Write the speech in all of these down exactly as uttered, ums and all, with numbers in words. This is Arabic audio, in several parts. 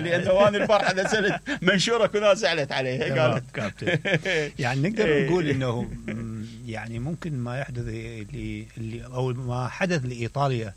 لانه انا البارحه نزلت منشوره كلها زعلت عليه قالت كابتن. يعني نقدر نقول انه يعني ممكن ما يحدث اللي, اللي او ما حدث لايطاليا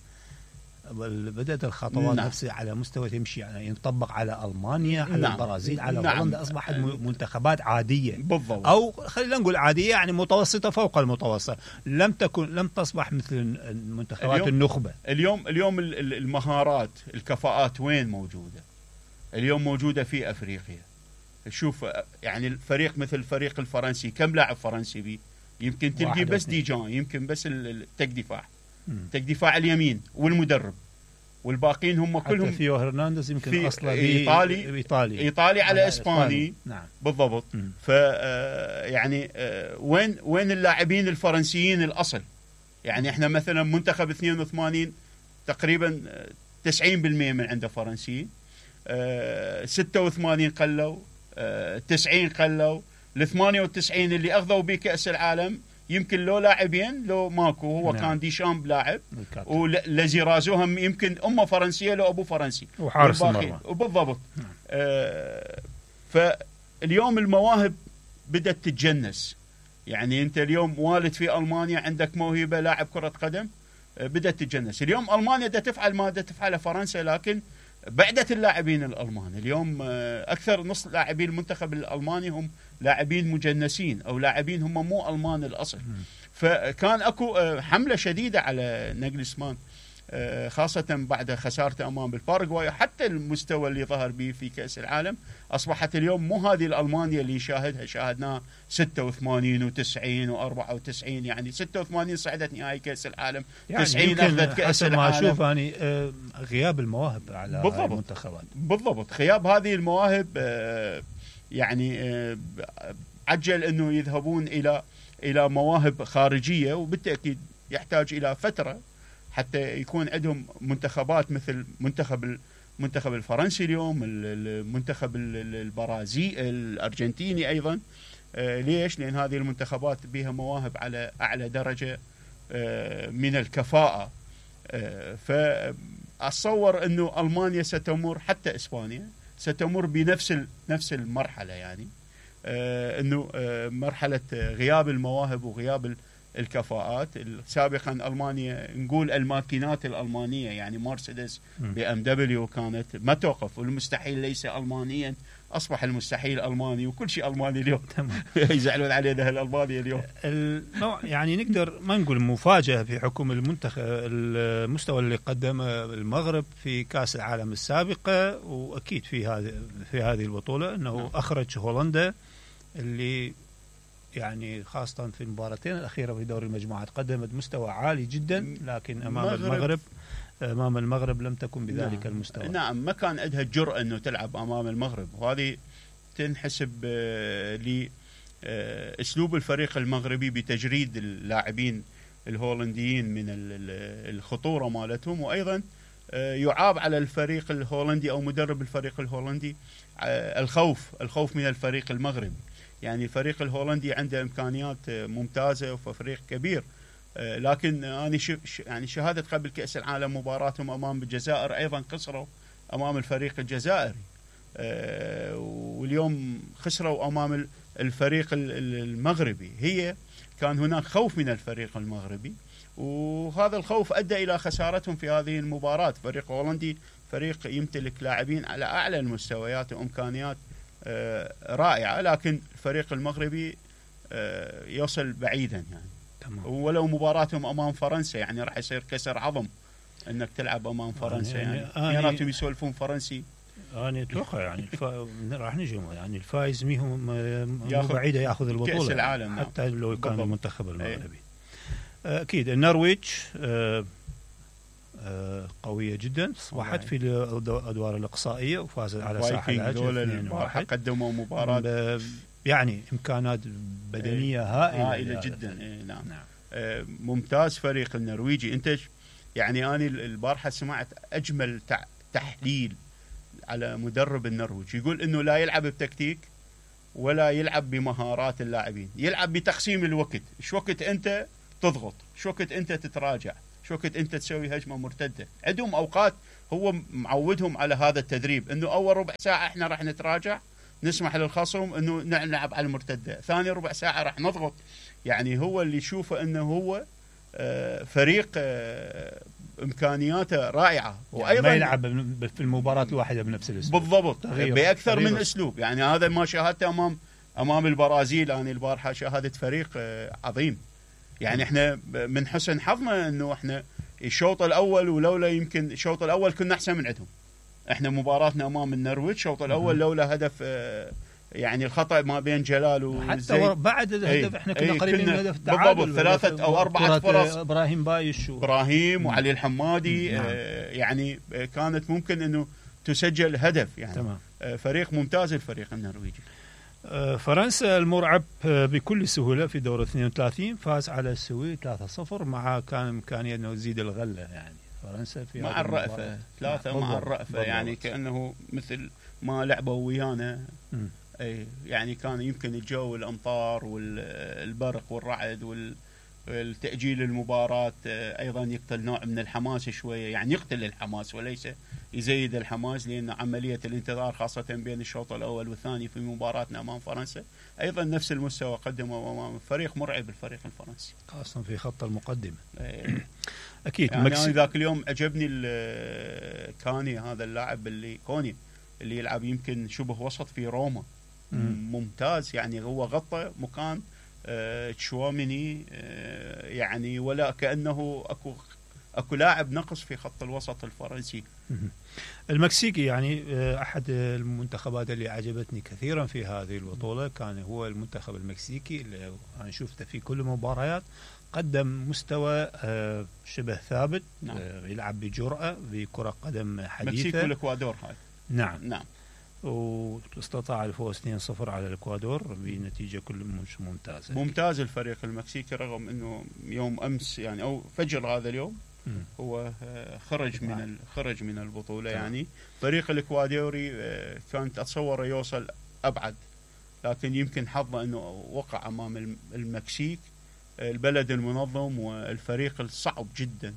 بدأت الخطوات نعم. نفسها على مستوى تمشي يعني ينطبق على ألمانيا على نعم. البرازيل على نعم. هولندا أصبحت منتخبات عادية بالضبط. أو خلينا نقول عادية يعني متوسطة فوق المتوسط لم تكن لم تصبح مثل المنتخبات اليوم النخبة. اليوم اليوم المهارات الكفاءات وين موجودة؟ اليوم موجودة في أفريقيا. شوف يعني الفريق مثل الفريق الفرنسي كم لاعب فرنسي بيه؟ يمكن تلقي بس ديجان يمكن بس التك دفاع تك دفاع اليمين والمدرب والباقين هم كلهم ثيو هرنانديز يمكن في اصلا ايطالي ايطالي ايطالي على اسباني نعم بالضبط. ف يعني وين وين اللاعبين الفرنسيين الاصل؟ يعني احنا مثلا منتخب اثنين وثمانين تقريبا تسعين بالمئة من عنده فرنسيين، ستة وثمانين قلوا، تسعين قلوا، ال ثمانية وتسعين اللي اخذوا بكأس العالم يمكن لو لاعبين لو ماكو هو نعم. كان ديشامب لاعب والذي رازوهم يمكن امه فرنسيه لو ابو فرنسي وحارس المرمى وبالضبط نعم. آه فاليوم المواهب بدأت تتجنس. يعني انت اليوم والد في المانيا عندك موهبه لاعب كره قدم آه بدأت تتجنس. اليوم المانيا دا تفعل ما دا تفعله فرنسا لكن بعدت اللاعبين الالمان. اليوم آه اكثر نص لاعبين المنتخب الالماني هم لاعبين مجنسين او لاعبين هم مو المان الاصل. فكان اكو حمله شديده على ناجلسمان خاصه بعد خسارته امام الباراغواي. حتى المستوى اللي ظهر به في كاس العالم اصبحت اليوم مو هذه الالمانيا اللي شاهدها شاهدناها ستة وثمانين وتسعين وأربعة وتسعين. يعني ستة وثمانين صعدت نهائي كاس العالم يعني تسعين اخذت كاس العالم. ما اشوف اني غياب المواهب على بالضبط. المنتخبات بالضبط غياب هذه المواهب يعني عجل انه يذهبون الى الى مواهب خارجيه وبالتاكيد يحتاج الى فتره حتى يكون عندهم منتخبات مثل منتخب المنتخب الفرنسي اليوم، المنتخب البرازيلي الارجنتيني ايضا. ليش؟ لان هذه المنتخبات بها مواهب على اعلى درجه من الكفاءه. فاتصور انه المانيا ستمر حتى اسبانيا ستمر بنفس نفس المرحله. يعني آه انه آه مرحله غياب المواهب وغياب الكفاءات. سابقا المانيا نقول الماكينات الالمانيه يعني مرسيدس بي ام دبليو كانت ما توقف والمستحيل ليس المانيا اصبح المستحيل الماني وكل شيء الماني اليوم. يزعلون علينا الالمانيا اليوم. يعني نقدر ما نقول مفاجاه في حكم المنتخب المستوى اللي قدمه المغرب في كاس العالم السابقه واكيد في هذه في هذه البطوله انه اخرج هولندا اللي يعني خاصة في المباراتين الأخيرة في دوري المجموعات قدمت مستوى عالي جدا لكن أمام المغرب, المغرب أمام المغرب لم تكن بذلك نعم. المستوى. نعم ما كان عندها الجرأة أنه تلعب أمام المغرب وهذه تنحسب لأسلوب الفريق المغربي بتجريد اللاعبين الهولنديين من الخطورة مالتهم. وأيضا يعاب على الفريق الهولندي أو مدرب الفريق الهولندي الخوف الخوف من الفريق المغربي. يعني الفريق الهولندي عنده إمكانيات ممتازة وفريق كبير لكن أنا ش... يعني شهادة قبل كأس العالم مباراتهم أمام الجزائر أيضا خسروا أمام الفريق الجزائري واليوم خسروا أمام الفريق المغربي. هي كان هناك خوف من الفريق المغربي وهذا الخوف أدى إلى خسارتهم في هذه المباراة. فريق هولندي فريق يمتلك لاعبين على أعلى المستويات وإمكانيات رائعة لكن الفريق المغربي يوصل بعيدا يعني. تمام. ولو مباراتهم أمام فرنسا يعني راح يصير كسر عظم أنك تلعب أمام فرنسا. يعني يعني يراتهم يسولفون فرنسي. أنا أتوقع يعني الف... راح نجي يعني الفائز ميهم مو بعيدة يأخذ البطولة كأس العالم حتى نعم. لو كان بالضبط. المنتخب المغربي. أيه. أكيد النرويج أه قوية جدا صبحت في الأدوار الإقصائية وفازت على ساحل عجل قدموا مباراة يعني إمكانات بدنية هائلة هائلة جدا. إيه نعم. نعم. آه ممتاز فريق النرويجي. أنت يعني أنا البارحة سمعت أجمل تحليل على مدرب النرويج يقول إنه لا يلعب بتكتيك ولا يلعب بمهارات اللاعبين، يلعب بتقسيم الوقت. شو وقت أنت تضغط، شو وقت أنت تتراجع، شو وقت انت تسوي هجمه مرتده. عندهم اوقات هو معودهم على هذا التدريب، انه اول ربع ساعه احنا راح نتراجع، نسمح للخصم انه نلعب على المرتده، ثاني ربع ساعه راح نضغط. يعني هو اللي يشوفه انه هو فريق امكانياته رائعه، وايضا ما يلعب في المباراه الواحده بنفس الاسلوب بالضبط باكثر تغيير. من اسلوب. يعني هذا ما شاهدته امام امام البرازيل. انا البارحه شاهدت فريق عظيم. يعني احنا من حسن حظنا انه احنا الشوط الاول، ولولا يمكن الشوط الاول كنا احسن من عندهم. احنا مباراتنا امام النرويج الشوط الاول لولا هدف يعني الخطا ما بين جلال وزيد، حتى بعد الهدف احنا كنا قريبين من هدف التعادل بالضبط، ثلاثه او اربعه فرص ابراهيم بايش ابراهيم وعلي الحمادي. آه يعني كانت ممكن انه تسجل هدف. يعني تمام. آه فريق ممتاز الفريق النرويجي. آه فرنسا المرعب بكل سهوله في دور اثنين وثلاثين فاز على السويد ثلاثة صفر، مع كان امكانيه انه يزيد الغله. يعني فرنسا في مع الرأفه ثلاثه مع الرأفه، يعني كانه مثل ما لعبوا ويانا. اي يعني كان يمكن الجو الامطار والبرق والرعد والتاجيل المباراه ايضا يقتل نوع من الحماس شويه، يعني يقتل الحماس وليس يزيد الحماس، لان عمليه الانتظار خاصه بين الشوط الاول والثاني في مباراتنا امام فرنسا ايضا نفس المستوى قدمه امام فريق مرعب الفريق الفرنسي، خاصه في خط المقدمه. اكيد. يعني انا ذاك اليوم عجبني كاني، هذا اللاعب اللي كوني اللي يلعب يمكن شبه وسط في روما. مم. ممتاز. يعني هو غطى مكان آه تشواميني آه يعني، ولا كأنه أكو أكو لاعب نقص في خط الوسط الفرنسي. مم. المكسيكي يعني آه أحد المنتخبات اللي عجبتني كثيرا في هذه البطولة كان هو المنتخب المكسيكي، اللي أنا شفته في كل المباريات قدم مستوى آه شبه ثابت. نعم. آه يلعب بجرأة بكرة قدم حديثة. مكسيك والإكوادور هاي. نعم نعم. واستطاع الفوز اثنين صفر على الإكوادور بنتيجة كل مش ممتازة. ممتاز الفريق المكسيكي، رغم أنه يوم أمس يعني أو فجر هذا اليوم م. هو خرج من خرج من البطولة. طبعا. يعني فريق الإكوادوري كانت أتصور يوصل أبعد، لكن يمكن حظه أنه وقع أمام المكسيك، البلد المنظم والفريق الصعب جدا.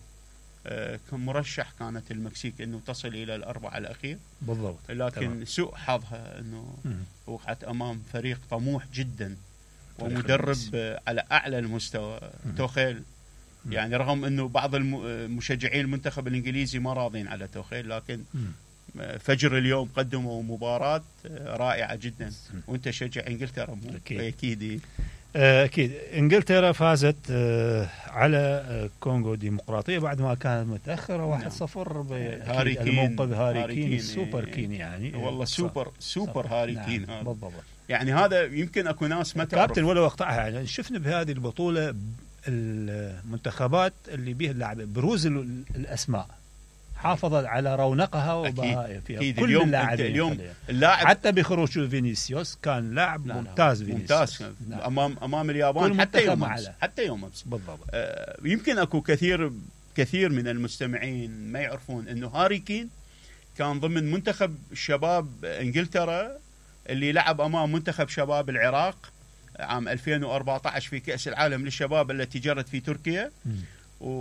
كمرشح كانت المكسيك انه تصل الى الاربعه الاخير بالضبط، لكن تمام. سوء حظها انه وقعت امام فريق طموح جدا ومدرب على اعلى المستوى. مم. توخيل. مم. يعني رغم انه بعض المشجعين المنتخب الانجليزي ما راضين على توخيل، لكن مم. فجر اليوم قدموا مباراه رائعه جدا. مم. وانت شجع انجلترا اكيد, أكيد. أكيد. إنجلترا فازت على كونغو ديمقراطية بعد ما كانت متأخرة واحد صفر بهاري كين. المنقذ هاري كين السوبر كين يعني والله سوبر سوبر هاري نعم. كين هذا بالضبط. يعني هذا يمكن أكو ناس ما تعرف كابتن ولا اقطعها. يعني شفنا بهذه البطولة المنتخبات اللي بيها اللعب بروز الأسماء حافظت على رونقها وبهائها فيها. أكيد. كل اليوم اللاعبين اليوم اللاعب حتى بخروج فينيسيوس كان لاعب لا ممتاز. لا. ممتاز. نعم. امام امام اليابان حتى يوم أمس. حتى يوم امس بالضبط. آه يمكن اكو كثير كثير من المستمعين ما يعرفون انه هاري كين كان ضمن منتخب شباب انجلترا اللي لعب امام منتخب شباب العراق عام ألفين وأربعة عشر في كأس العالم للشباب التي جرت في تركيا. م. و...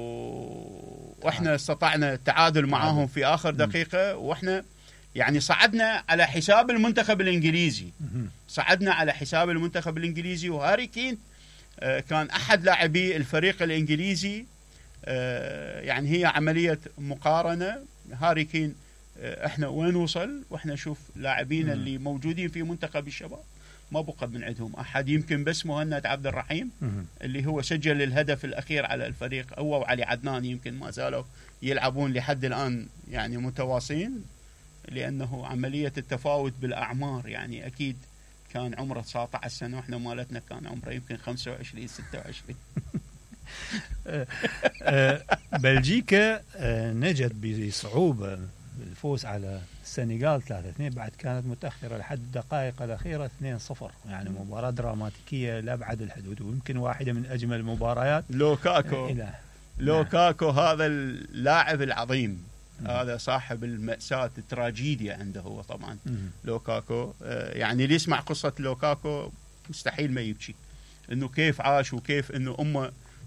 واحنا استطعنا التعادل معاهم في اخر دقيقه، واحنا يعني صعدنا على حساب المنتخب الانجليزي. صعدنا على حساب المنتخب الانجليزي. وهاري كين كان احد لاعبي الفريق الانجليزي. يعني هي عمليه مقارنه. هاري كين احنا وين وصل، واحنا نشوف لاعبين اللي موجودين في منتخب الشباب ما بقى من عندهم احد، يمكن بس مهند عبد الرحيم اللي هو سجل الهدف الاخير على الفريق، هو وعلي عدنان يمكن ما زالوا يلعبون لحد الان يعني متواصلين، لانه عمليه التفاوت بالاعمار. يعني اكيد كان عمره تسعة عشر سنه واحنا مالتنا كان عمره يمكن خمسة وعشرين ستة وعشرين. بلجيكا نجت بصعوبه الفوز على السنغال ثلاثة اثنين بعد كانت متأخرة لحد الدقائق الأخيرة اثنين صفر. يعني مباراة دراماتيكية لأبعد الحدود، ويمكن واحدة من أجمل المباريات. لوكاكو لوكاكو هذا اللاعب العظيم. مم. هذا صاحب المأساة التراجيديا عنده هو طبعا. مم. لوكاكو يعني اللي يسمع قصة لوكاكو مستحيل ما يبكي، انه كيف عاش وكيف انه امه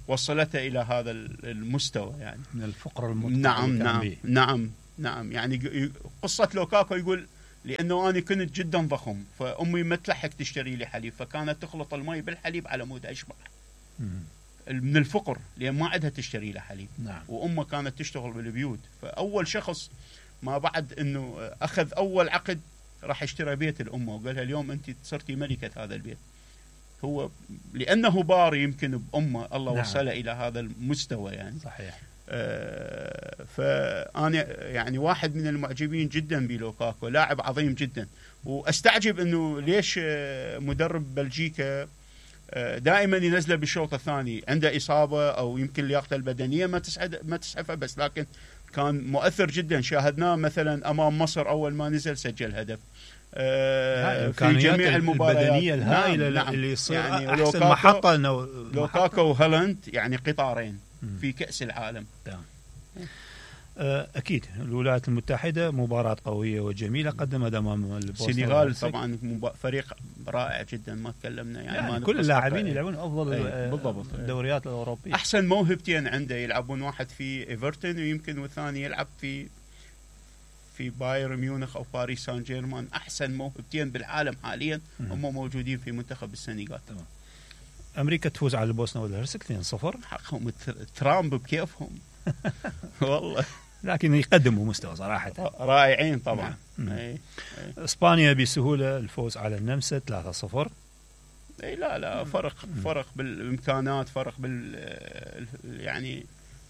وصلته الى هذا المستوى يعني من الفقر المدقع. نعم نعم نعم نعم يعني قصة لوكاكو يقول لأنه أنا كنت جدا ضخم فأمي ما تلحق تشتري لي حليب فكانت تخلط المي بالحليب على مود أشبع من الفقر لأن ما عندها تشتري له حليب. نعم. وأمه كانت تشتغل بالبيوت فأول شخص ما بعد أنه أخذ أول عقد راح اشترى بيت الأمة وقالها اليوم أنت صرتي ملكة هذا البيت. هو لأنه بار يمكن بأمه الله نعم. وصله إلى هذا المستوى يعني. صحيح. آه فأنا يعني واحد من المعجبين جدا بلوكاكو لاعب عظيم جدا واستعجب انه ليش مدرب بلجيكا دائما ينزله بالشوط الثاني عنده اصابه او يمكن لياقته البدنيه ما تسعد ما تسعفه بس لكن كان مؤثر جدا. شاهدناه مثلا امام مصر اول ما نزل سجل هدف آه في جميع المباريات البدنيه الهائله نعم اللي يصير يعني احسن محطه انه لوكاكو وهالاند يعني قطارين في كأس العالم. تمام. أكيد الولايات المتحدة مباراة قوية وجميلة قدمت أمام السنغال طبعا فريق رائع جدا ما تكلمنا يعني, يعني كل اللاعبين يلعبون أفضل بالضبط الدوريات الأوروبية. أحسن موهبتين عنده يلعبون واحد في إيفرتون ويمكن والثاني يلعب في في بايرن ميونخ أو باريس سان جيرمان. أحسن موهبتين بالعالم حاليا هم موجودين في منتخب السنغال. تمام. أمريكا تفوز على البوسنة والهرسك اثنين صفر. حقهم ترامب بكيفهم والله لكن يقدموا مستوى صراحة رائعين طبعا. نعم. أي. أي. إسبانيا بسهولة الفوز على النمسا ثلاثة صفر. أي لا لا فرق فرق بالإمكانات فرق بال يعني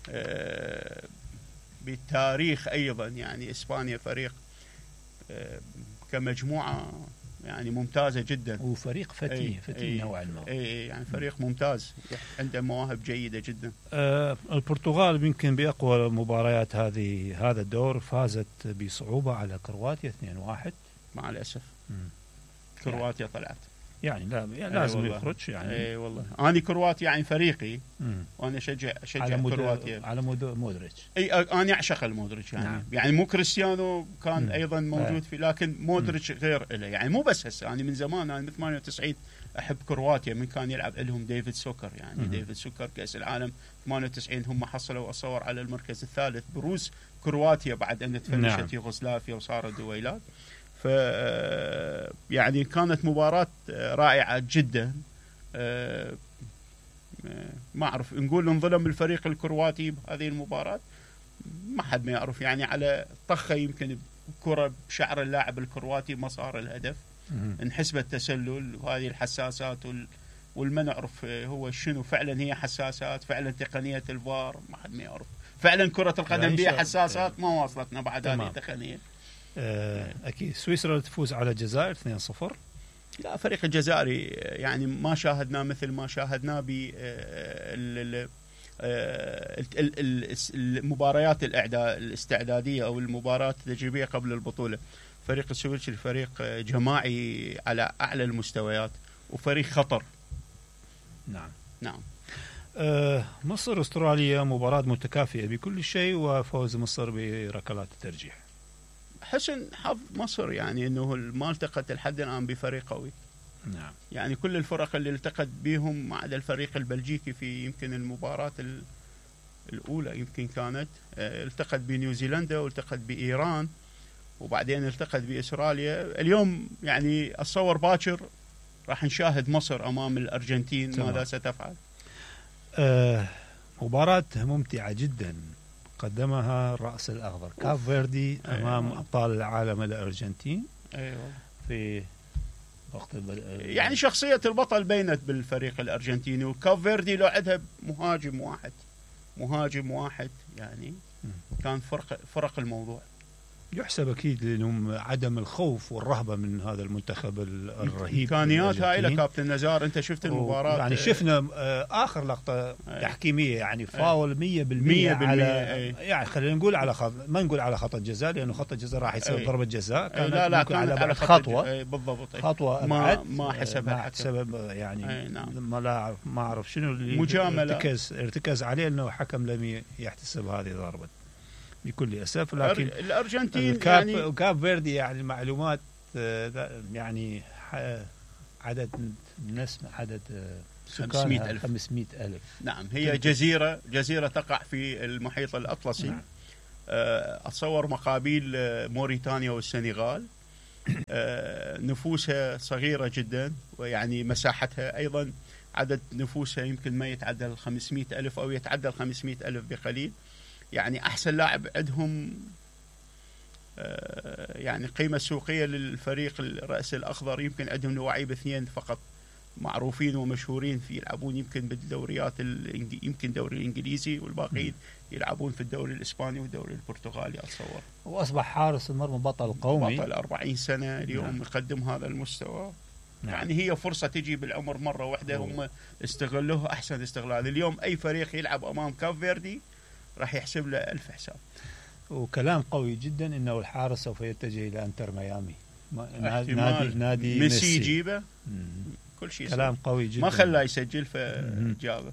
بالتاريخ أيضا يعني إسبانيا فريق كمجموعة يعني ممتازة جدا وفريق فتي فتي نوعا ما. اي يعني فريق ممتاز عنده مواهب جيدة جدا. آه البرتغال يمكن بأقوى مباريات هذه هذا الدور فازت بصعوبة على كرواتيا اثنين واحد. مع الأسف كرواتيا يعني طلعت يعني لا يعني لازم يخرج يعني. اي والله انا كرواتيا يعني فريقي مم. وانا اشجع اشجع على كرواتيا على مودريتش. اي انا اعشق المودريتش يعني نعم. يعني مو كريستيانو كان مم. ايضا موجود في لكن مودريتش غير له يعني مو بس هسه انا من زمان انا من ثمانية وتسعين احب كرواتيا من كان يلعب لهم ديفيد سوكر يعني. مم. ديفيد سوكر كاس العالم ثمانية وتسعين هم حصلوا اصور على المركز الثالث بروز كرواتيا بعد ان تفنشت نعم. يوغوسلافيا وصارت دويلات. ف يعني كانت مباراة رائعة جدا. ما أعرف نقول انظلم الفريق الكرواتي بهذه المباراة ما حد ما يعرف يعني على طخة يمكن كرة بشعر اللاعب الكرواتي ما صار الهدف انحسبت تسلل وهذه الحساسات والما نعرف هو شنو فعلا هي حساسات فعلا تقنية الفار ما حد ما يعرف فعلا كرة القدم بها حساسات ما واصلتنا بعد هذه التقنية. أكيد سويسرا تفوز على الجزائر اثنين صفر. لا فريق الجزائري يعني ما شاهدنا مثل ما شاهدنا ب المباريات الإعداد الاستعدادية أو المباراة التجريبية قبل البطولة. فريق السويسري فريق جماعي على أعلى المستويات وفريق خطر. نعم نعم. أه مصر استراليا مباراة متكافئة بكل شيء وفوز مصر بركلات الترجيح. حسن حظ مصر يعني انه ما التقت لحد الان بفريق قوي. نعم. يعني كل الفرق اللي التقت بهم ما عدا الفريق البلجيكي في يمكن المباراة الاولى يمكن كانت التقت بنيوزيلندا والتقت بايران وبعدين التقت باستراليا. اليوم يعني اتصور باكر راح نشاهد مصر امام الارجنتين. تمام. ماذا ستفعل؟ آه مباراة ممتعة جدا قدمها الرأس الأخضر كاب فيردي أمام أيوة. أبطال العالم الأرجنتين. أيوة. في وقت البل... يعني شخصية البطل بينت بالفريق الأرجنتيني وكاب فيردي لو عندها مهاجم واحد مهاجم واحد يعني كان فرق فرق الموضوع. يحسب أكيد لهم عدم الخوف والرهبة من هذا المنتخب الرهيب. إمكانيات هائلة كابتن نزار. أنت شفت المباراة يعني شفنا آخر لقطة تحكيمية يعني فاول مية بالمية على يعني خلينا نقول على خط ما نقول على خط الجزاء لأنه خط الجزاء راح يصير ضربة جزاء. كانت لا لا كانت على, على خطوة بالضبط خطوة ما ما حسبها سبب يعني نعم. ما لا ما أعرف شنو اللي مجاملة ارتكز ارتكز عليه إنه حكم لم يحتسب هذه ضربة بكل أسف. لكن الأرجنتين كاب يعني كاب فيردي يعني معلومات يعني عدد نسمة عدد خمسمائة ألف. خمسمائة ألف. نعم، هي جزيرة جزيرة تقع في المحيط الأطلسي. نعم. أتصور مقابيل موريتانيا والسنغال. نفوسها صغيرة جدا، ويعني مساحتها أيضا عدد نفوسها يمكن ما يتعدى ال خمسمائة ألف أو يتعدى ال خمسمائة ألف بقليل. يعني أحسن لاعب عندهم يعني قيمة سوقية للفريق الرأس الأخضر يمكن عندهم لعيبة اثنين فقط معروفين ومشهورين في يلعبون يمكن بالدوريات يمكن دوري الإنجليزي، والباقيين يلعبون في الدوري الإسباني والدوري البرتغالي أتصور. وأصبح حارس المرمى بطل قومي، بطل أربعين سنة اليوم. نعم. يقدم هذا المستوى. نعم. يعني هي فرصة تجي بالعمر مرة واحدة، هم استغلوها أحسن استغلال. اليوم أي فريق يلعب أمام كاب فيردي راح يحسب له ألف حساب. وكلام قوي جدا إنه الحارس سوف يتجه إلى انتر ميامي، نادي نادي ميسي يجيبه. كل شيء كلام سوى. قوي جدا، ما خلاه يسجل فجابه.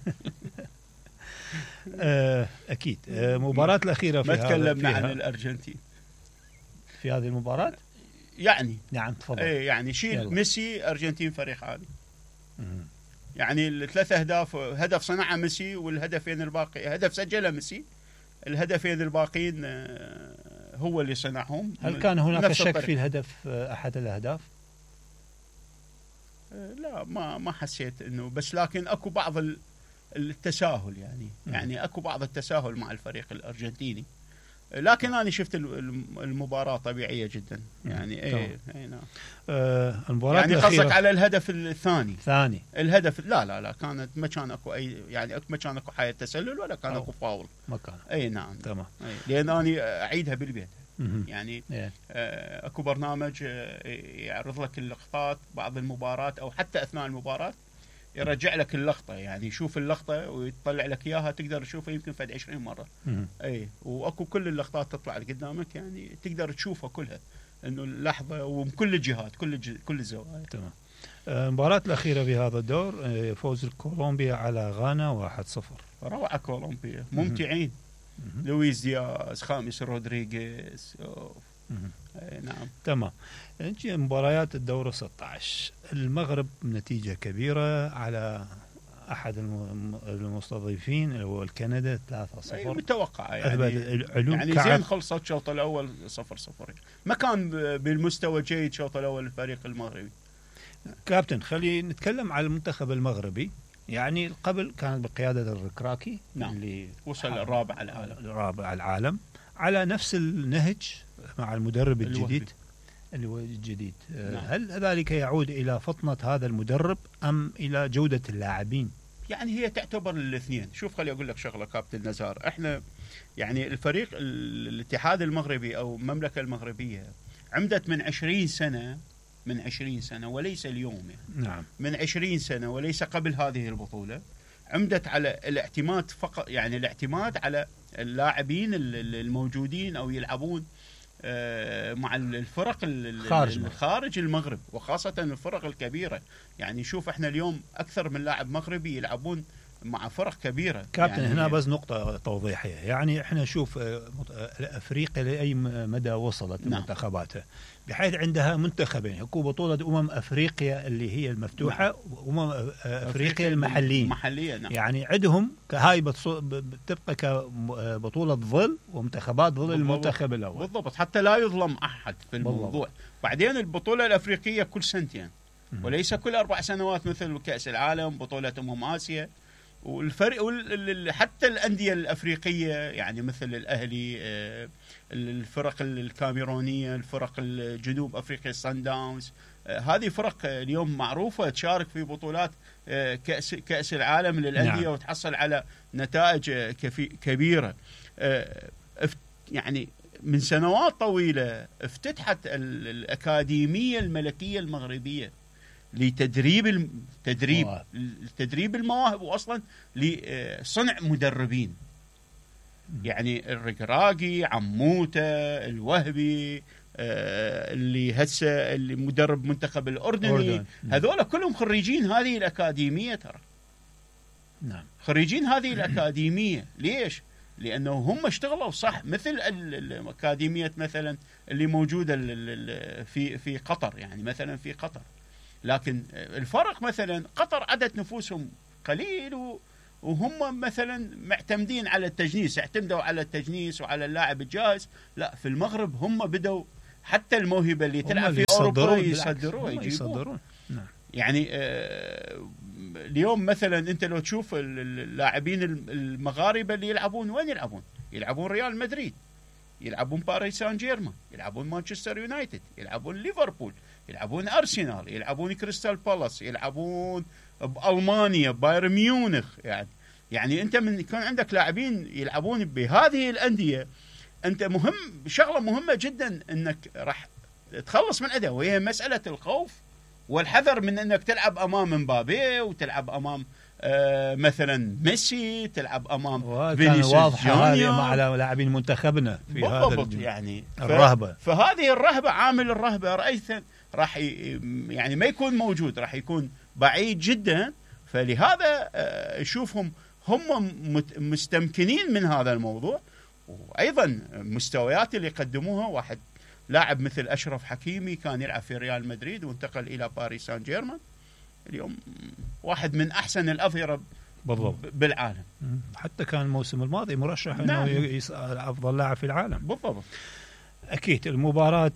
أكيد. مباراة الأخيرة في ما تكلمنا عن الأرجنتين في هذه المباراة يعني. نعم تفضل. ايه يعني شيل يلا. ميسي أرجنتين فريق عالي. يعني الثلاث أهداف، هدف صنعه ميسي والهدفين الباقي هدف سجله ميسي، الهدفين الباقيين هو اللي صنعهم. هل كان هناك شك في الهدف أحد الأهداف؟ لا ما ما حسيت انه، بس لكن اكو بعض التساهل يعني م. يعني اكو بعض التساهل مع الفريق الارجنتيني، لكن انا شفت المباراه طبيعيه جدا يعني. ايه, ايه نعم. آه المباراه يعني قصدك على الهدف الثاني؟ ثاني الهدف لا لا لا كانت ما كان اكو اي يعني ما كان اكو حاله تسلل ولا كان اكو فاول. ما كان. اي نعم تمام. لان انا اعيدها بالبيت يعني. yeah. آه اكو برنامج آه يعرض لك اللقطات بعض المباراه او حتى اثناء المباراه يرجع لك اللقطه، يعني يشوف اللقطه ويطلع لك اياها تقدر تشوفها يمكن فد عشرين مره. اي واكو كل اللقطات تطلع لك قدامك يعني تقدر تشوفها كلها انه اللحظه ومن كل الجهات كل الج... كل الزوايا. تمام. المباراه الاخيره في هذا الدور فوز كولومبيا على غانا واحد صفر. روعه كولومبيا ممتعين. لويس دياز، خامس رودريغيز. نعم تمام. نجي مباريات الدور ستة عشر. المغرب نتيجة كبيرة على أحد المستضيفين اللي هو الكندا ثلاثة صفر. أي متوقع يعني. يعني زين خلصت الشوط الأول صفر صفر. ما كان بالمستوى جيد الشوط الأول الفريق المغربي. كابتن خلي نتكلم على المنتخب المغربي. يعني قبل كانت بقيادة الركراكي. نعم. اللي وصل الرابع على العالم. الرابع على على نفس النهج مع المدرب الجديد اللي هو الجديد. نعم. هل ذلك يعود إلى فطنة هذا المدرب أم إلى جودة اللاعبين؟ يعني هي تعتبر الاثنين. شوف خلي أقول لك شغلة كابتن نزار، احنا يعني الفريق الاتحاد المغربي أو المملكة المغربية عمدت من عشرين سنة من عشرين سنة وليس اليوم يعني. نعم. من عشرين سنة وليس قبل هذه البطولة عمدت على الاعتماد فقط، يعني الاعتماد على اللاعبين الموجودين أو يلعبون مع الفرق خارج خارج المغرب وخاصة الفرق الكبيرة. يعني شوف احنا اليوم أكثر من لاعب مغربي يلعبون مع فرق كبيرة. كابتن يعني هنا بس نقطة توضيحية، يعني احنا نشوف أفريقيا لأي مدى وصلت. نعم. منتخباتها بحيث عندها منتخبين، هكو بطولة أمم أفريقيا اللي هي المفتوحة. نعم. وأمم أفريقيا المحلية. محلية. نعم. يعني عندهم كهاي بتبقى كبطولة ظل ومنتخبات ظل المنتخب الأول. بالضبط حتى لا يظلم أحد في الموضوع. بالضبط. بعدين البطولة الأفريقية كل سنتين وليس كل أربع سنوات مثل كأس العالم بطولة أمم آسيا. والفرق حتى الأندية الأفريقية يعني مثل الأهلي، الفرق الكاميرونية، الفرق الجنوب أفريقيا الصن داونز، هذه فرق اليوم معروفة تشارك في بطولات كأس كأس العالم للأندية. نعم. وتحصل على نتائج كبيرة. يعني من سنوات طويلة افتتحت الأكاديمية الملكية المغربية لتدريب التدريب واو. تدريب المواهب واصلا لصنع مدربين. يعني الركراكي، عموته، الوهبي، اللي هسه اللي مدرب منتخب الأردني، هذول كلهم خريجين هذه الأكاديمية ترى. نعم. خريجين هذه الأكاديمية. ليش؟ لأنه هم اشتغلوا صح. مثل الأكاديمية مثلا اللي موجودة في في قطر، يعني مثلا في قطر لكن الفرق مثلا قطر عدد نفوسهم قليل و وهم مثلا معتمدين على التجنيس، اعتمدوا على التجنيس وعلى اللاعب الجاهز. لا، في المغرب هم بدوا حتى الموهبة اللي تلعب في أوروبا يصدروها يجيبون. نعم. يعني آه اليوم مثلا أنت لو تشوف اللاعبين المغاربة اللي يلعبون وين يلعبون؟ يلعبون ريال مدريد، يلعبون باريس سان جيرمان، يلعبون مانشستر يونايتد، يلعبون ليفربول، يلعبون أرسنال، يلعبون كريستال بالاس، يلعبون بألمانيا بايرن ميونخ. يعني يعني أنت من يكون عندك لاعبين يلعبون بهذه الأندية، أنت مهم، شغلة مهمة جدا أنك راح تخلص من عندها، وهي مسألة الخوف والحذر من أنك تلعب أمام مبابي وتلعب أمام آه مثلا ميسي، تلعب أمام فينيسيوس واضحة هذه مع لاعبين منتخبنا في هذا يعني الرهبة. فهذه الرهبة، عامل الرهبة رأيت راح يعني ما يكون موجود، راح يكون بعيد جدا. فلهذا اشوفهم هم مستمكنين من هذا الموضوع. وايضا مستويات اللي قدموها، واحد لاعب مثل اشرف حكيمي كان يلعب في ريال مدريد وانتقل الى باريس سان جيرمان، اليوم واحد من احسن الاظهرة بالضبط بالعالم. حتى كان الموسم الماضي مرشح نعم. انه يصير افضل لاعب في العالم. بالضبط. اكيد المباراة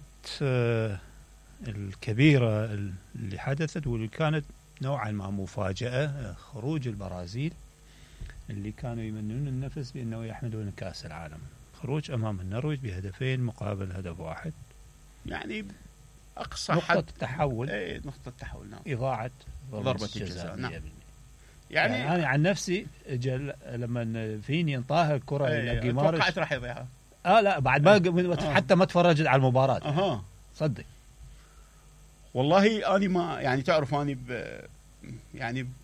الكبيرة اللي حدثت واللي كانت نوعا ما مفاجأة، خروج البرازيل اللي كانوا يمنون النفس بأنه يحملون كأس العالم، خروج أمام النرويج بهدفين مقابل هدف واحد، يعني أقصى نقطة حد التحول. ايه نقطة التحول. نعم. إضاعة ضربة الجزاء. نعم. يعني, يعني أنا عن نفسي جل لما فيني انطاها الكرة ايه إلى جيمارش توقعت راح يضيعها. آه لا بعد ما آه. حتى ما تفرجت على المباراة. أها. صدق. والله أنا ما يعني تعرف أنا ب يعني ب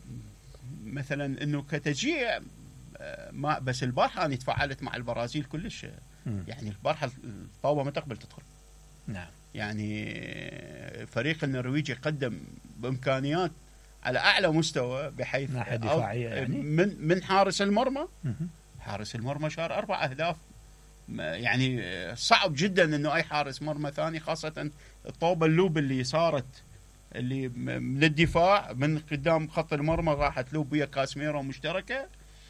مثلا إنه كتشجيع ما، بس البارحة أنا تفاعلت مع البرازيل كلش. م. يعني البارحة الطاوة ما تقبل تدخل. نعم. يعني فريق النرويجي قدم بإمكانيات على أعلى مستوى، بحيث ناحية دفاعية يعني من من حارس المرمى. م. حارس المرمى شار أربع أهداف. يعني صعب جدا إنه أي حارس مرمى ثاني، خاصة الطوبة اللوب اللي صارت اللي من الدفاع من قدام خط المرمى راحت لوب ويا كاسميرو مشتركة،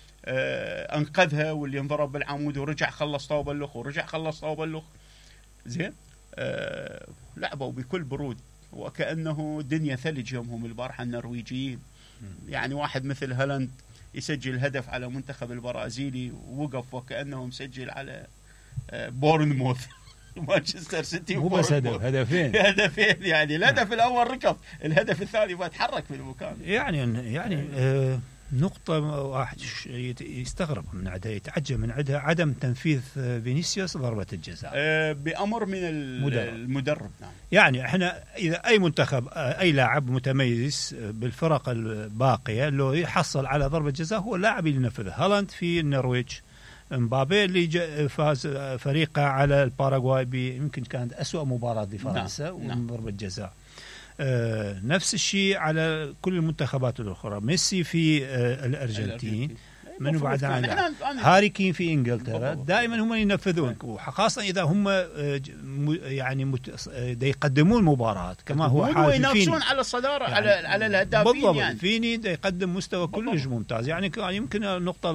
آه أنقذها، واللي انضرب بالعمود ورجع خلص طوبة اللخ ورجع خلص طوبة اللخ. زين. آه لعبوا بكل برود وكأنه دنيا ثلج يومهم البارحة النرويجيين. يعني واحد مثل هالاند يسجل هدف على منتخب البرازيلي ووقف وكأنه مسجل على آه بورنموث مانشستر سيتي. مو بس هدف، هدفين هدفين يعني الهدف الأول ركض، الهدف الثاني ما تحرك في المكان. يعني يعني آه نقطة واحد يستغرب من عدها، يتعجب من عدها عدم تنفيذ فينيسيوس ضربة الجزاء آه بأمر من المدرب. المدرب. نعم. يعني احنا إذا أي منتخب أي لاعب متميز بالفرق الباقية لو يحصل على ضربة جزاء هو اللاعب اللي ينفذها. هالاند في النرويج، مبابي اللي فاز فريقه على الباراغواي يمكن كانت أسوأ مباراة لفرنسا وضربة جزاء. آه نفس الشيء على كل المنتخبات الأخرى. ميسي في آه الأرجنتين، من بعد عن هاري كين في إنجلترا، دائما هم ينفذون، وخاصة إذا هم آه يعني يقدمون مباراة كما هو حال ينافسون على الصدارة يعني على على الهدافين. بالضبط. يعني فيني يقدم مستوى كلش ممتاز. يعني كان يمكن النقطة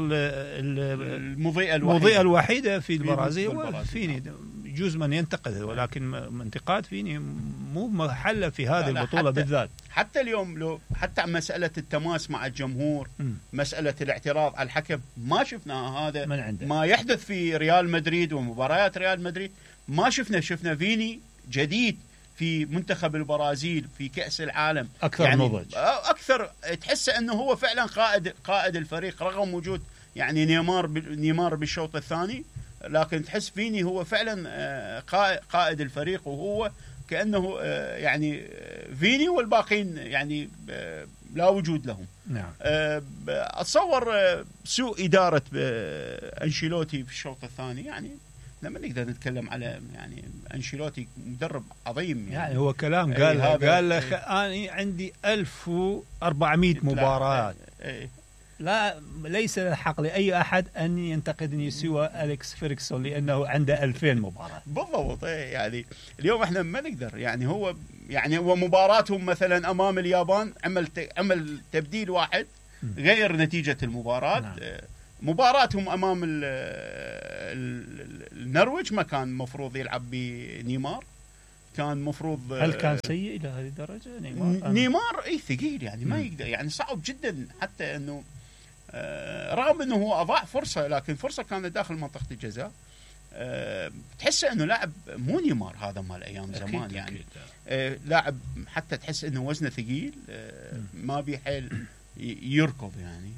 المضيئة الوحيدة, الوحيدة في البرازيل فيني يجوز من ينتقد، ولكن انتقاد فيني مو محله في هذه البطولة بالذات. حتى اليوم لو حتى مسألة التماس مع الجمهور، م. مسألة الاعتراض على الحكم، ما شفنا هذا من عنده. ما يحدث في ريال مدريد ومباريات ريال مدريد ما شفنا. شفنا فيني جديد في منتخب البرازيل في كأس العالم أكثر يعني نضج، أكثر تحس أنه هو فعلا قائد قائد الفريق رغم وجود يعني نيمار نيمار بالشوط الثاني، لكن تحس فيني هو فعلا قائد الفريق، وهو كأنه يعني فيني والباقين يعني لا وجود لهم. نعم. أتصور سوء إدارة أنشيلوتي في الشوط الثاني، يعني لما نقدر نتكلم على يعني أنشيلوتي مدرب عظيم يعني, يعني هو كلام قال قال له أنا عندي ألف وأربعمائة مباراة، لا ليس الحق لأي أحد أن ينتقدني سوى أليكس فيرغسون لأنه عنده ألفين مباراة. بالضبط. يعني اليوم احنا ما نقدر، يعني هو يعني هو مباراتهم مثلا أمام اليابان عمل عمل تبديل واحد غير نتيجة المباراة. نعم. مباراتهم أمام النرويج ما كان مفروض يلعب بنيمار، كان مفروض. هل كان سيء إلى هذه الدرجة نيمار؟ نيمار أي ثقيل يعني ما يقدر، يعني صعب جدا حتى أنه رغم أنه هو أضاع فرصة، لكن فرصة كانت داخل منطقة الجزاء. تحس أنه لاعب مو نيمار هذا مال أيام زمان يعني. لاعب حتى تحس أنه وزنه ثقيل، ما بيحيل يركض يعني.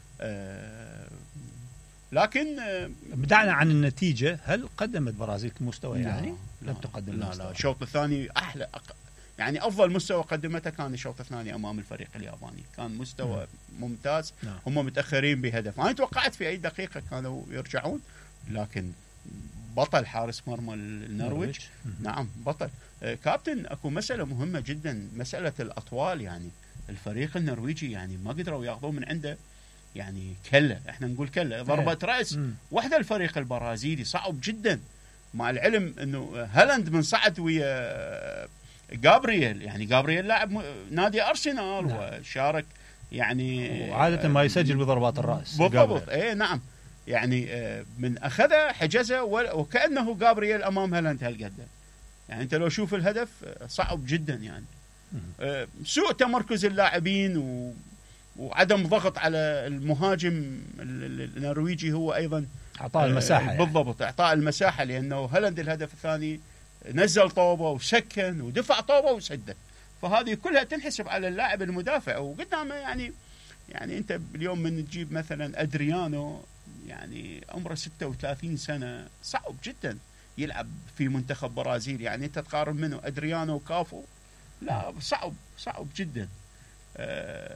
لكن بدعنا عن النتيجة، هل قدمت برازيل مستوى يعني؟ لم تقدم. لا لا الشوط الثاني أحلى يعني أفضل مستوى قدمته كان الشوط الثاني أمام الفريق الياباني، كان مستوى م. ممتاز. م. هم متأخرين بهدف، أنا توقعت في أي دقيقة كانوا يرجعون، لكن بطل حارس مرمى النرويج. نعم بطل. كابتن أكو مسألة مهمة جدا، مسألة الأطوال. يعني الفريق النرويجي يعني ما قدروا ياخذون من عنده يعني كله، احنا نقول كله ضربة رأس واحدة. الفريق البرازيلي صعب جدا، مع العلم انه هالاند من صعد ويا جابرييل، يعني جابرييل لاعب نادي أرسنال. نعم. وشارك يعني وعادة ما يسجل بضربات الرأس. بالضبط. ايه نعم. يعني من أخذه حجزه وكأنه جابرييل أمام هالاند هالقد. يعني أنت لو شوف الهدف صعب جدا يعني. سوء تمركز اللاعبين و وعدم ضغط على المهاجم النرويجي هو أيضا أعطاه المساحة. يعني. بالضبط أعطاه المساحة، لأنه هالاند الهدف الثاني نزل طوبة وسكن ودفع طوبة وسدد، فهذه كلها تنحسب على اللاعب المدافع. وقدامه يعني يعني أنت اليوم من تجيب مثلا أدريانو يعني عمره ستة وثلاثين سنة، صعب جدا يلعب في منتخب برازيل. يعني أنت تقارن منه أدريانو وكافو، لا صعب صعب جدا. أه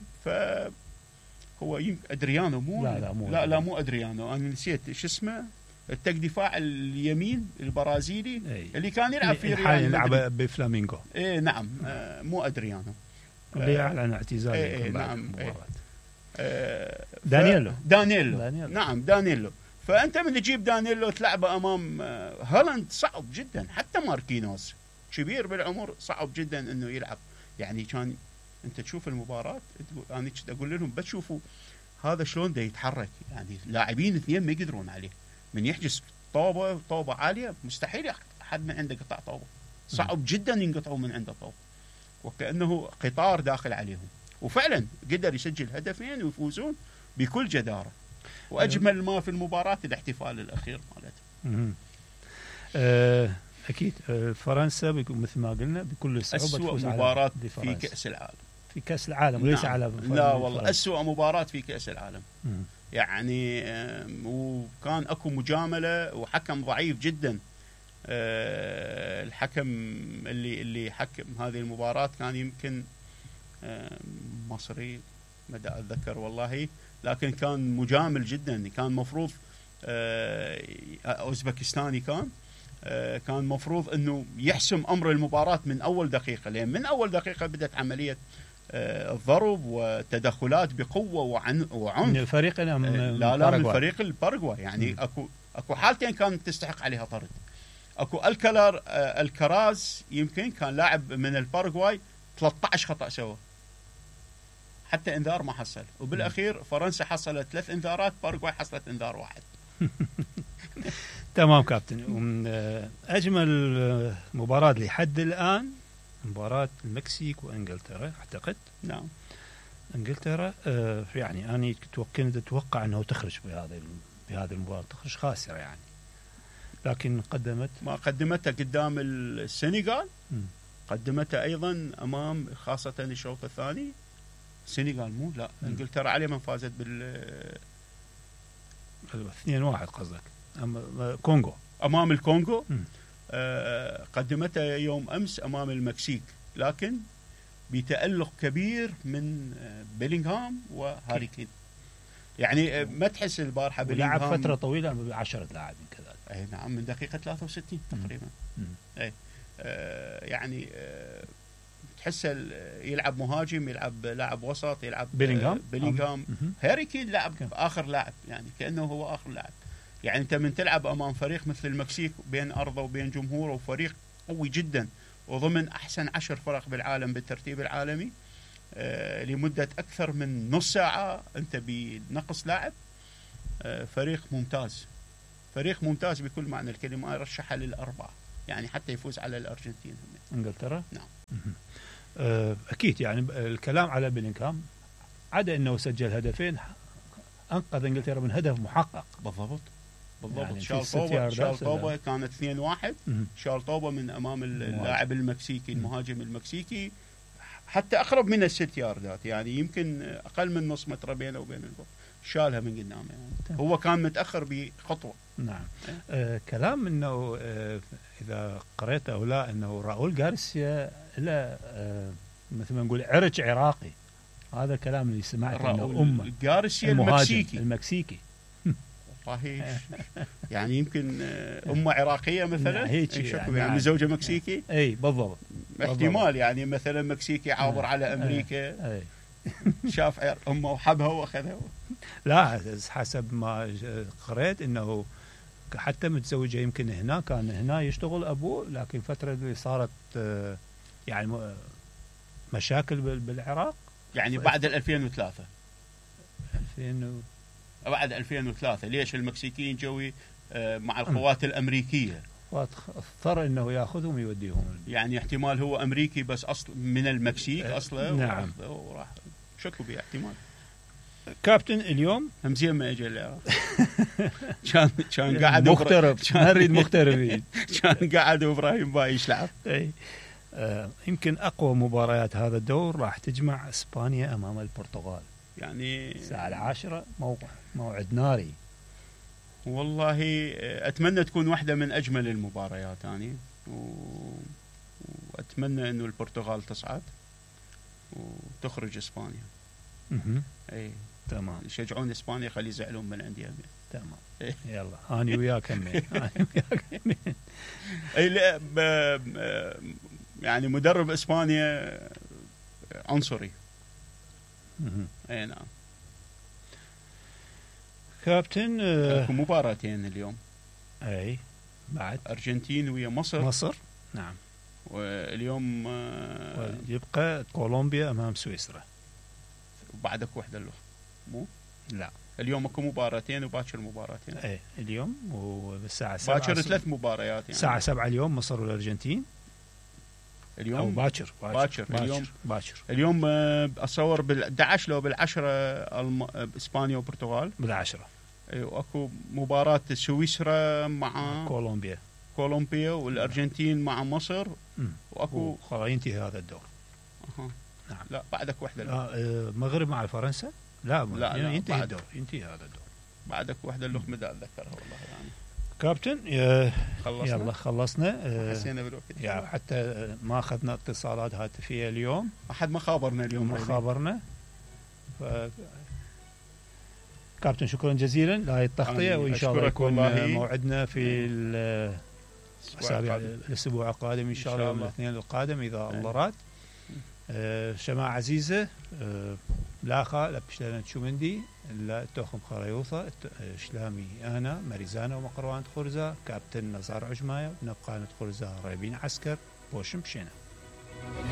فهو أدريانو مو لا لا مو لا, لا مو أدريانو، أنا نسيت إيش اسمه، التك دفاع اليمين البرازيلي. أي. اللي كان يلعب في ريال يلعب بفلامينغو. إيه نعم. آه مو أدريانو اللي أعلن اعتزاله. إيه نعم. إيه. آه دانييلو. دانييلو دانييلو نعم دانييلو. فأنت من تجيب دانييلو تلعبه أمام آه هالاند صعب جدا. حتى ماركينوس كبير بالعمر صعب جدا إنه يلعب. يعني كان أنت تشوف المباراة أنا أقول لهم بتشوفوا هذا شلون ده يتحرك. يعني لاعبين اثنين ما يقدرون عليه، من يحجز طوبة طوبة عالية مستحيل أحد من عنده قطع طوبة، صعب جدا ينقطعوا من عنده طوبة، وكأنه قطار داخل عليهم. وفعلا قدر يسجل هدفين ويفوزون بكل جدارة. وأجمل ما في المباراة الاحتفال الأخير مالته. أكيد فرنسا مثل ما قلنا بكل صعوبة أسوأ مباراة في كأس العالم. في كأس العالم وليس نعم. على لا والله أسوأ مباراة في كأس العالم. مم. يعني وكان أكو مجاملة وحكم ضعيف جدا. الحكم اللي اللي حكم هذه المباراة كان يمكن مصري ما أتذكر والله، لكن كان مجامل جدا. كان مفروض أوزبكستاني كان كان مفروض أنه يحسم أمر المباراة من أول دقيقة، لأن من أول دقيقة بدأت عملية الضرب وتدخلات بقوة وعن وعنف من الفريق لا لا من فريق الباراغواي. يعني م. أكو أكو حالتين كانت تستحق عليها طرد. أكو الكلر الكراز يمكن كان لاعب من الباراغواي ثلاثة عشر خطأ سوى، حتى انذار ما حصل. وبالأخير فرنسا حصلت ثلاث انذارات، باراغواي حصلت انذار واحد. تمام كابتن. أجمل مباراة لحد الآن مباراة المكسيك وإنجلترا أعتقد. نعم. إنجلترا يعني أنا كنت أتوقع أنه تخرج بهذا بهذه المباراة، تخرج خاسرة يعني، لكن قدمت ما قدمتها قدام السنغال. م. قدمتها أيضا أمام خاصة الشوط الثاني السنغال مو لا م. إنجلترا على من فازت بال اثنين واحد قصدك أم كونغو أمام الكونغو. آه قدمتها يوم أمس أمام المكسيك، لكن بتألق كبير من بيلينغهام وهاري كين. يعني ما تحس البارحة بيلينغهام لعب فترة طويلة بعشرة لاعبين كذا. أي نعم من دقيقة ثلاثة وستين تقريبا. أي آه يعني آه تحسه يلعب مهاجم، يلعب لاعب وسط، يلعب بيلينغهام بيلينغهام هاري كين لاعب اخر لاعب، يعني كانه هو اخر لاعب. يعني انت من تلعب امام فريق مثل المكسيك بين ارضه وبين جمهوره، وفريق قوي جدا وضمن احسن عشر فرق بالعالم بالترتيب العالمي آه لمده اكثر من نص ساعه، انت بنقص لاعب، آه فريق ممتاز، فريق ممتاز بكل معنى الكلمه. رشحها للاربعه يعني حتى يفوز على الارجنتين. انجلترا نعم. اكيد يعني الكلام على بيلينغهام عدا انه سجل هدفين، انقذ انجلترا من هدف محقق. بالضبط بالضبط. يعني شالطوبا شالطوبا كانت اثنين واحد، شالطوبا من امام اللاعب المكسيكي المهاجم المكسيكي، حتى اقرب من الست ياردات، يعني يمكن اقل من نص متر بينه وبين الجول، شالها من قدامه يعني. هو كان متاخر بخطوه. نعم. آه كلام انه آه اذا قريت او لا انه راؤول غارسيا له آه مثل ما نقول عرج عراقي، هذا الكلام اللي سمعته انه امه غارسيا المكسيكي المكسيكي والله يعني يمكن امه عراقيه مثلا، هيك يعني, يعني زوجه مكسيكي. اي بالضبط، احتمال يعني مثلا مكسيكي عابر على امريكا أي. شاف امه وحبها واخذها. لا حسب ما قريت انه حتى متزوجه يمكن هنا، كان هنا يشتغل ابوه، لكن الفتره اللي صارت يعني مشاكل بالعراق يعني بعد ألفين وثلاثة ألفين و... بعد ألفين وثلاثة ليش المكسيكيين جوي مع القوات الامريكيه، اضطر انه ياخذهم ويوديهم، يعني احتمال هو امريكي بس اصل من المكسيك اصلا. نعم. وراح شكوا به احتمال. كابتن اليوم همزين ما اجى العراق كان كان قاعد مغترب، نريد مغتربين كان قاعد ابراهيم بايش لعب. اي آه يمكن اقوى مباريات هذا الدور راح تجمع اسبانيا امام البرتغال، يعني الساعه العاشرة، موقع موعد ناري. والله اتمنى تكون واحده من اجمل المباريات يعني، و... واتمنى انه البرتغال تصعد وتخرج اسبانيا. اها اي تمام. يشجعون اسبانيا خلي يزعلون من عندي همين. تمام. إيه. يلا اني وياك همين انا وياك همين. اي لا ب... يعني مدرب اسبانيا عنصري. اها اي نعم. كابتن آه مباراتين اليوم. اي بعد ارجنتين ويا مصر. مصر نعم. واليوم آه يبقى كولومبيا امام سويسرا. وبعدك وحده له مو؟ لا اليوم اكو مباراتين وباكر مباراتين. اي اليوم والساعه سبعة باكر ثلاث مباريات يعني. الساعه سبعة اليوم مصر والارجنتين. اليوم أو باكر باكر, باكر, باكر اليوم باكر اليوم اصور بال11 لو بالعشرة الم... اسبانيا وبرتغال بالعشرة. ايوه اكو مباراه سويسرا مع كولومبيا كولومبيا والارجنتين مع مصر. م. واكو خلاص ينتهي هذا الدور. اها نعم. لا بعدك وحده. لا المغرب مع فرنسا. لا, لا, لا ينتهي بعد. الدور ينتهي هذا الدور. بعدك وحده اللقمه دا اتذكرها والله يعني. كابتن خلصنا. يلا خلصنا. حسينا بالوقت يعني حتى ما اخذنا اتصالات هاتفيه اليوم، احد ما خابرنا اليوم. ما خابرنا. ف... كابتن شكرا جزيلا لهذه التغطيه، وان شاء الله يكون موعدنا في الاسابيع الاسبوع القادم ان شاء الله يوم الاثنين القادم اذا الله راد. آه شماعة عزيزة آه لاخا لبشلنا تشومندي لا توخم خريوثة شلامي أنا مريزانا ومقروان خرزة كابتن نزار عجماية نبقى ندخل زهريبين عسكر بوشم بشينا.